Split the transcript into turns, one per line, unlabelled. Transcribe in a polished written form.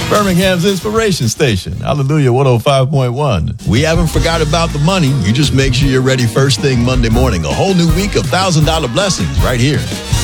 Birmingham's Inspiration Station. Hallelujah 105.1. We haven't forgot about the money. You just make sure you're ready first thing Monday morning. A whole new week of $1,000 blessings right here.